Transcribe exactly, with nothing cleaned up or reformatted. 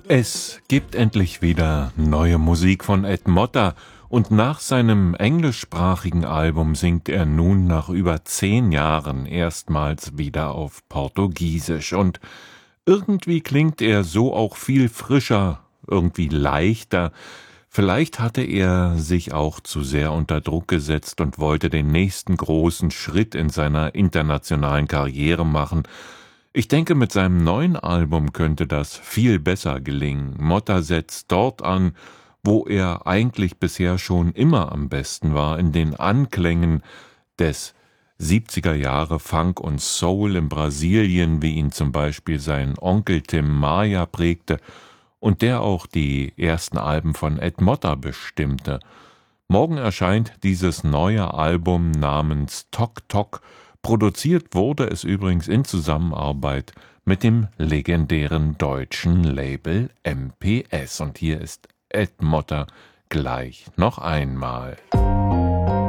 Es gibt endlich wieder neue Musik von Ed Motta und nach seinem englischsprachigen Album singt er nun nach über zehn Jahren erstmals wieder auf Portugiesisch und irgendwie klingt er so auch viel frischer, irgendwie leichter. Vielleicht hatte er sich auch zu sehr unter Druck gesetzt und wollte den nächsten großen Schritt in seiner internationalen Karriere machen. Ich denke, mit seinem neuen Album könnte das viel besser gelingen. Motta setzt dort an, wo er eigentlich bisher schon immer am besten war, in den Anklängen des siebziger Jahre Funk und Soul in Brasilien, wie ihn zum Beispiel sein Onkel Tim Maia prägte und der auch die ersten Alben von Ed Motta bestimmte. Morgen erscheint dieses neue Album namens Tok Tok. Produziert wurde es übrigens in Zusammenarbeit mit dem legendären deutschen Label M P S. Und hier ist Ed Motta gleich noch einmal.